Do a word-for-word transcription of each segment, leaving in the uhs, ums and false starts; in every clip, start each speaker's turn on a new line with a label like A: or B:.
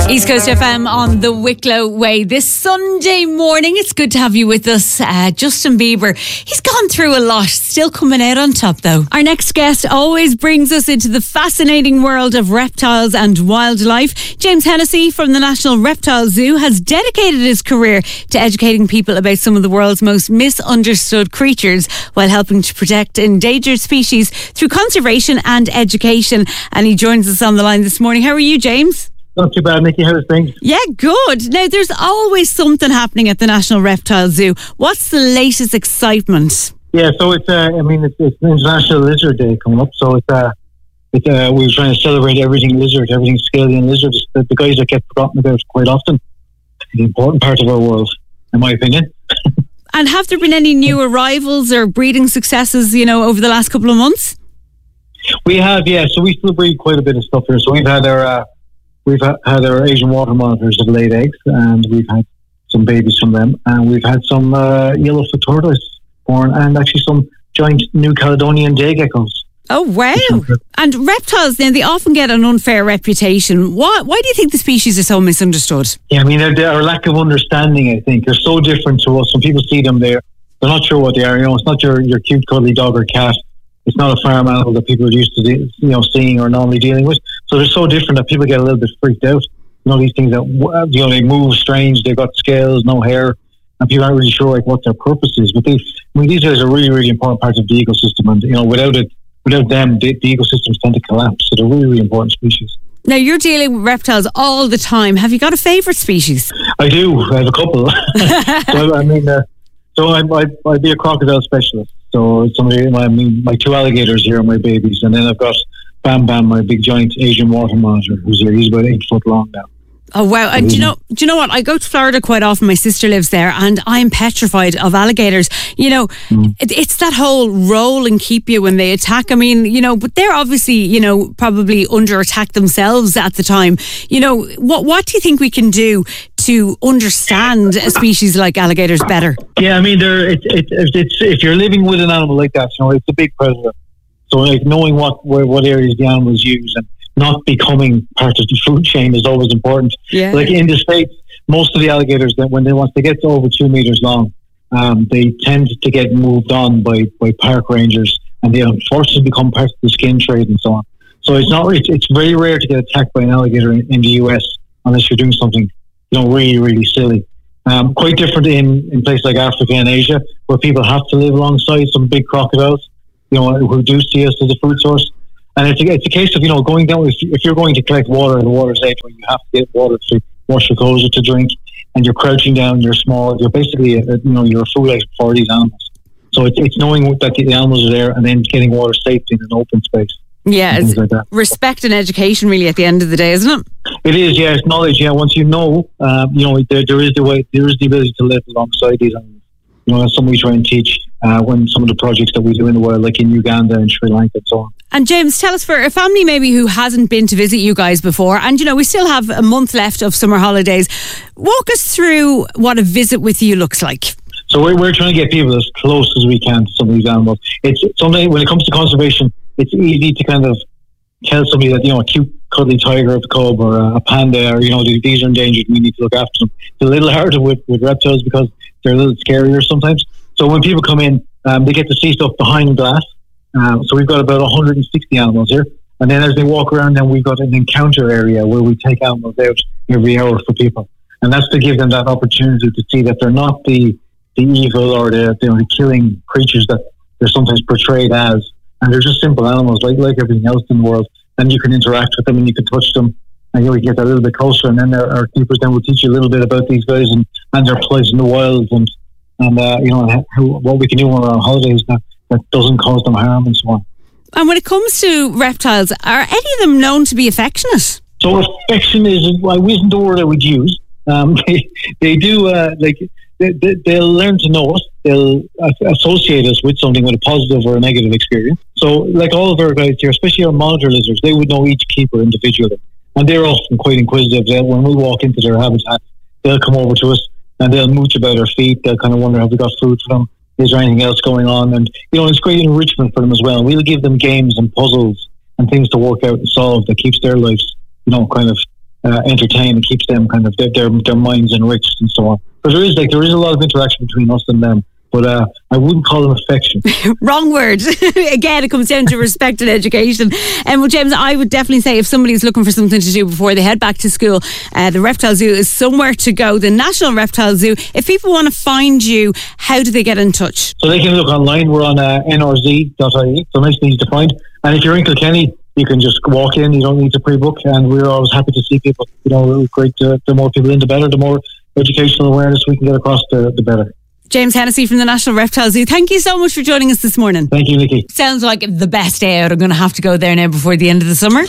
A: East Coast F M on the Wicklow Way this Sunday morning. It's good to have you with us. Uh, Justin Bieber, he's gone through a lot, still coming out on top though. Our next guest always brings us into the fascinating world of reptiles and wildlife. James Hennessy from the National Reptile Zoo has dedicated his career to educating people about some of the world's most misunderstood creatures while helping to protect endangered species through conservation and education. And he joins us on the line this morning. How are you, James?
B: Not too bad, Nikki. How's things?
A: Yeah, good. Now, there's always something happening at the National Reptile Zoo. What's the latest excitement?
B: Yeah, so it's, uh, I mean, it's, it's International Lizard Day coming up. So it's, uh, it's uh, we're trying to celebrate everything lizard, everything scaly and lizard. The, the guys that get forgotten about quite often. The important part of our world, in my opinion.
A: And have there been any new arrivals or breeding successes, you know, over the last couple of months?
B: We have, yeah. So we still breed quite a bit of stuff here. So we've had our... Uh, We've had our Asian water monitors have laid eggs, and we've had some babies from them, and we've had some uh, yellowfoot tortoise born, and actually some giant New Caledonian day geckos.
A: Oh, wow. And reptiles, then, they often get an unfair reputation. Why, why do you think the species are so misunderstood?
B: Yeah, I mean, they're, they're our lack of understanding, I think. They're so different to us. When people see them, they're, they're not sure what they are. You know, it's not your, your cute, cuddly dog or cat. It's not a farm animal that people are used to, you know, seeing or normally dealing with. So they're so different that people get a little bit freaked out. You know, these things that, you know, they move strange, they've got scales, no hair, and people aren't really sure like what their purpose is. But they, I mean, these guys are really, really important parts of the ecosystem, and you know, without it, without them, the, the ecosystems tend to collapse. So they're really, really important species.
A: Now, you're dealing with reptiles all the time. Have you got a favourite species?
B: I do. I have a couple. so I mean, uh, so I, I, I'd be a crocodile specialist. So somebody, my, my two alligators here are my babies, and then I've got Bam Bam, my big giant Asian water monitor, who's here. He's about eight foot long now.
A: Oh wow! And do you know, do you know what? I go to Florida quite often. My sister lives there, and I'm petrified of alligators. You know, mm. it, it's that whole roll and keep you when they attack. I mean, you know, but they're obviously, you know, probably under attack themselves at the time. You know, what what do you think we can do to understand a species like alligators better?
B: Yeah, I mean, they're it, it, it's if you're living with an animal like that, you know, it's a big predator. So, like knowing what what areas the animals use and not becoming part of the food chain is always important.
A: Yeah. Like
B: in the States, most of the alligators, that when they once they get to over two meters long, um, they tend to get moved on by, by park rangers, and they unfortunately become part of the skin trade and so on. So it's not it's, it's very rare to get attacked by an alligator in, in the U S unless you're doing something, you know, really really silly. Um, quite different in in places like Africa and Asia, where people have to live alongside some big crocodiles, you know, who do see us as a food source. And it's a, it's a case of, you know, going down, if, if you're going to collect water at the water's edge where you have to get water to wash your clothes or to drink, and you're crouching down, you're small, you're basically, a, you know, you're a food item for these animals. So it's, it's knowing that the animals are there and then getting water safe in an open space.
A: Yeah, it's like respect and education really at the end of the day, isn't it?
B: It is, yeah, it's knowledge, yeah. Once you know, um, you know, there, there is the way, there is the ability to live alongside these animals. You know, that's something we try and teach uh, when some of the projects that we do in the wild, like in Uganda and Sri Lanka and so on.
A: And James, tell us, for a family maybe who hasn't been to visit you guys before, and you know, we still have a month left of summer holidays, walk us through what a visit with you looks like.
B: So we're, we're trying to get people as close as we can to some of these animals. It's something, when it comes to conservation, it's easy to kind of tell somebody that, you know, a cute cuddly tiger of a cub or a panda, or, you know, these are endangered, we need to look after them. It's a little harder with, with reptiles because they're a little scarier sometimes. So when people come in, um, they get to see stuff behind glass. Um, so we've got about one hundred sixty animals here. And then as they walk around, then we've got an encounter area where we take animals out every hour for people. And that's to give them that opportunity to see that they're not the, the evil or the, the, the killing creatures that they're sometimes portrayed as. And they're just simple animals, like like everything else in the world. And you can interact with them and you can touch them, and you know, we get that a little bit closer. And then our, our keepers then will teach you a little bit about these guys and, and their plight in the wild, and and uh, you know, how, what we can do when we're on holidays that, that doesn't cause them harm and so on.
A: And when it comes to reptiles, are any of them known to be affectionate?
B: So affection is, well, isn't the word I would use. Um, they, they do, uh, like, they, they, they'll learn to know us. They'll associate us with something, with a positive or a negative experience. So, like all of our guys here, especially our monitor lizards, they would know each keeper individually. And they're often quite inquisitive. They'll, when we walk into their habitat, they'll come over to us and they'll mooch about our feet. They'll kind of wonder, have we got food for them? Is there anything else going on? And, you know, it's great enrichment for them as well. We'll give them games and puzzles and things to work out and solve that keeps their lives, you know, kind of uh, entertained and keeps them kind of their, their their minds enriched and so on. But there is like there is a lot of interaction between us and them. But uh, I wouldn't call them affection.
A: Wrong word. Again, it comes down to respect and education. And um, well, James, I would definitely say if somebody's looking for something to do before they head back to school, uh, the Reptile Zoo is somewhere to go. The National Reptile Zoo. If people want to find you, how do they get in touch?
B: So they can look online. We're on uh, N R Z dot I E. So nice and easy to find. And if you're in Kilkenny, you can just walk in. You don't need to pre-book. And we're always happy to see people. You know, great. To, the more people in, the better. The more educational awareness we can get across, the, the better.
A: James Hennessy from the National Reptile Zoo, thank you so much for joining us this morning.
B: Thank you, Nikki.
A: Sounds like the best day out. I'm going to have to go there now before the end of the summer.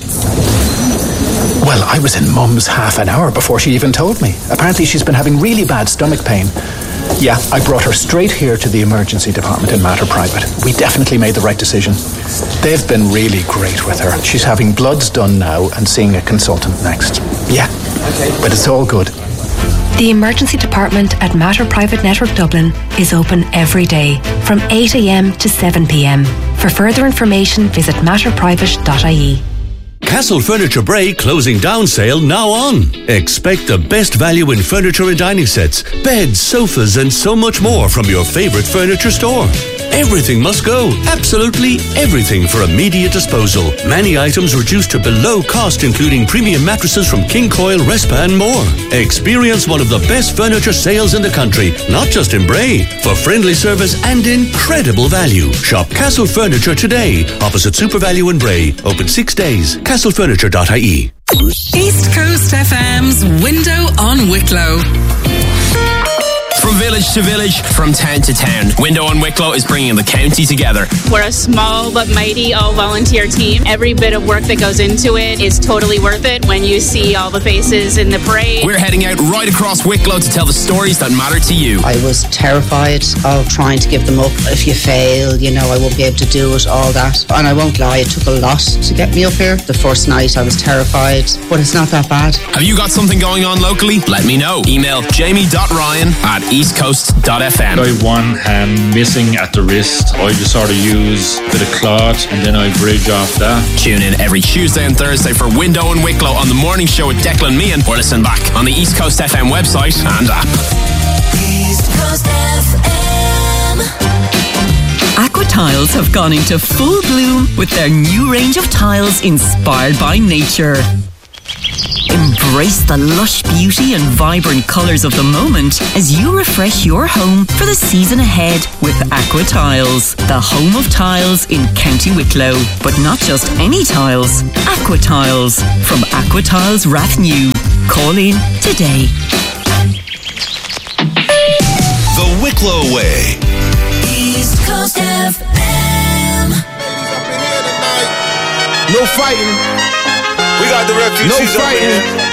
C: Well, I was in Mum's half an hour before she even told me. Apparently she's been having really bad stomach pain. Yeah, I brought her straight here to the emergency department in Mater Private. We definitely made the right decision. They've been really great with her. She's having bloods done now and seeing a consultant next. Yeah, okay. But it's all good.
D: The emergency department at Mater Private Network Dublin is open every day from eight a.m. to seven p.m. For further information, visit mater private dot I E.
E: Castle Furniture Bray closing down sale now on. Expect the best value in furniture and dining sets, beds, sofas and so much more from your favourite furniture store. Everything must go. Absolutely everything for immediate disposal. Many items reduced to below cost, including premium mattresses from King Coil, Respa and more. Experience one of the best furniture sales in the country, not just in Bray. For friendly service and incredible value. Shop Castle Furniture today, opposite Super Value in Bray. Open six days. castle furniture dot I E.
F: East Coast F M's Window on Wicklow.
G: From village to village, from town to town, Window on Wicklow is bringing the county together.
H: We're a small but mighty all-volunteer team. Every bit of work that goes into it is totally worth it when you see all the faces in the parade.
G: We're heading out right across Wicklow to tell the stories that matter to you.
I: I was terrified of trying to give them up. If you fail, you know, I won't be able to do it, all that. And I won't lie, it took a lot to get me up here. The first night I was terrified, but it's not that bad.
G: Have you got something going on locally? Let me know. Email jamie dot ryan at east coast dot f m.
J: I have one hand missing at the wrist. I just sort of use a bit of cloth and then I bridge off that.
G: Tune in every Tuesday and Thursday for Window and Wicklow on the morning show with Declan Meehan, or listen back on the East Coast F M website and app.
K: East Coast F M.
L: Aqua Tiles have gone into full bloom with their new range of tiles inspired by nature. Embrace the lush beauty and vibrant colours of the moment as you refresh your home for the season ahead with Aqua Tiles, the home of tiles in County Wicklow. But not just any tiles, Aqua Tiles from Aqua Tiles Rathnew. Call in today.
M: The Wicklow Way.
K: East Coast F M.
N: No fighting.
O: We got the refugees
N: no fighting.